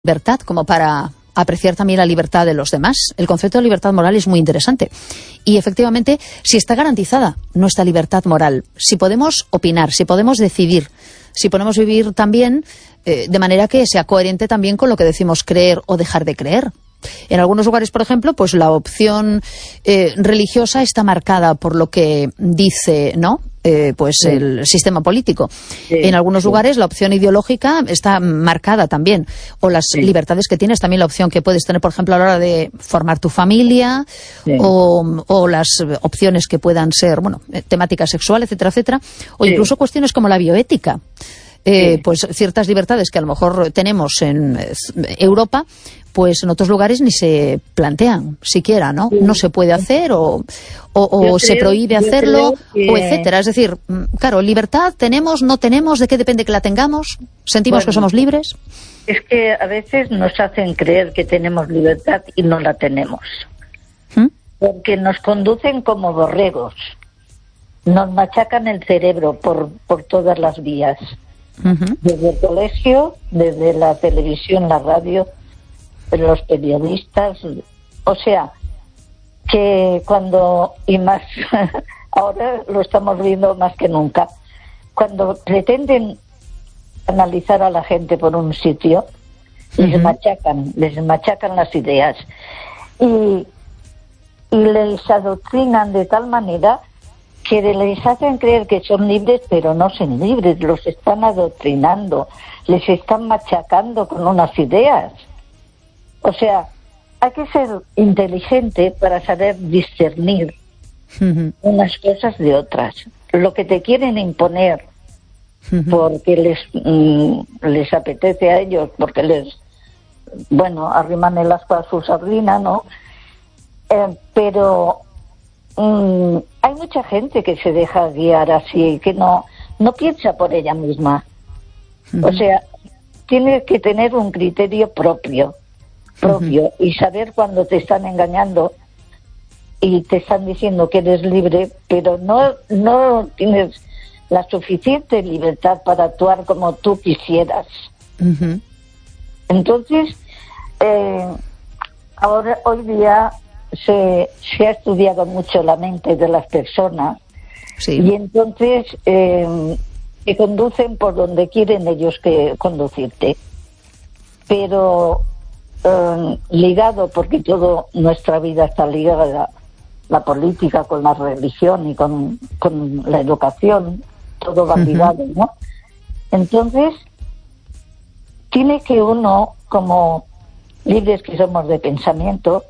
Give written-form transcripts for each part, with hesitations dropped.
libertad como para apreciar también la libertad de los demás. El concepto de libertad moral es muy interesante. Y efectivamente, si está garantizada nuestra libertad moral, si podemos opinar, si podemos decidir, si podemos vivir también de manera que sea coherente también con lo que decimos creer o dejar de creer. En algunos lugares, por ejemplo, pues la opción religiosa está marcada por lo que dice, ¿no? El sistema político. Sí, en algunos lugares la opción ideológica está marcada también, o las libertades que tienes, también la opción que puedes tener, por ejemplo, a la hora de formar tu familia, o las opciones que puedan ser, bueno, temática sexual, etcétera, etcétera, o incluso cuestiones como la bioética. Pues ciertas libertades que a lo mejor tenemos en Europa, pues en otros lugares ni se plantean siquiera, ¿no? No se puede hacer o se prohíbe hacerlo, o etcétera. Es decir, claro, libertad tenemos, no tenemos, ¿de qué depende que la tengamos? ¿Sentimos que somos libres? Es que a veces nos hacen creer que tenemos libertad y no la tenemos. Porque nos conducen como borregos. Nos machacan el cerebro por todas las vías. Desde el colegio, desde la televisión, la radio, los periodistas, o sea, que cuando, y más, ahora lo estamos viendo más que nunca, cuando pretenden analizar a la gente por un sitio, les machacan las ideas y les adoctrinan de tal manera que les hacen creer que son libres, pero no son libres, los están adoctrinando, les están machacando con unas ideas. O sea, hay que ser inteligente para saber discernir unas cosas de otras. Lo que te quieren imponer porque les apetece a ellos, porque arriman el asco a su sardina, ¿no? Pero hay mucha gente que se deja guiar así, que no piensa por ella misma. O sea, tiene que tener un criterio propio y saber cuando te están engañando y te están diciendo que eres libre, pero no tienes la suficiente libertad para actuar como tú quisieras. Entonces, hoy día se ha estudiado mucho la mente de las personas y entonces te conducen por donde quieren ellos que conducirte, pero ligado, porque toda nuestra vida está ligada, la política con la religión y con la educación, todo va ligado, ¿no? Entonces tiene que uno, como libres que somos de pensamiento,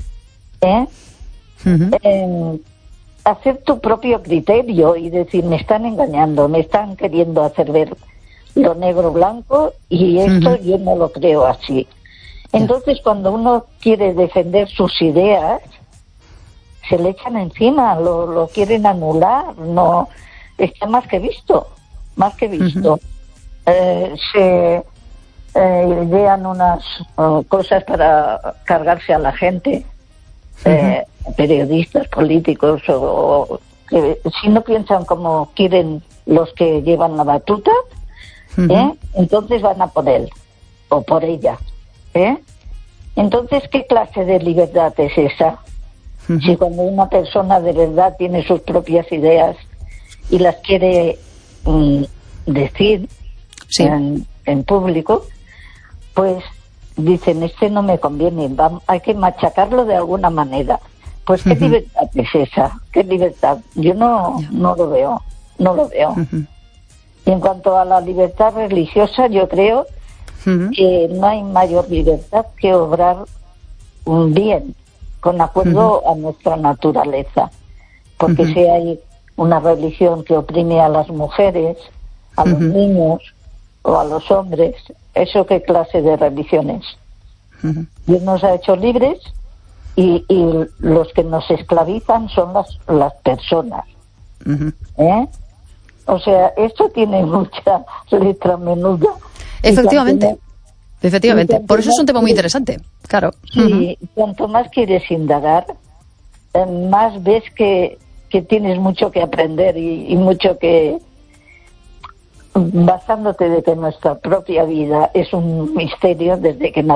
hacer tu propio criterio y decir, me están engañando, me están queriendo hacer ver lo negro blanco y esto yo no lo creo así. Entonces, cuando uno quiere defender sus ideas, se le echan encima, lo quieren anular, no está más que visto. Se idean unas cosas para cargarse a la gente, periodistas, políticos, o que si no piensan como quieren los que llevan la batuta, entonces van a por él o por ella. Entonces, ¿qué clase de libertad es esa? Si cuando una persona de verdad tiene sus propias ideas y las quiere decir en público, pues dicen, no me conviene, hay que machacarlo de alguna manera. Pues ¿qué libertad es esa? ¿Qué libertad? Yo no lo veo. Y en cuanto a la libertad religiosa, yo creo que no hay mayor libertad que obrar un bien con acuerdo a nuestra naturaleza, porque si hay una religión que oprime a las mujeres, a los niños o a los hombres, ¿eso qué clase de religión es? Dios nos ha hecho libres y los que nos esclavizan son las personas. O sea, esto tiene mucha letra menuda. Efectivamente. Por eso es un tema muy interesante, claro. Sí, cuanto más quieres indagar, más ves que tienes mucho que aprender y mucho que... basándote de que nuestra propia vida es un misterio desde que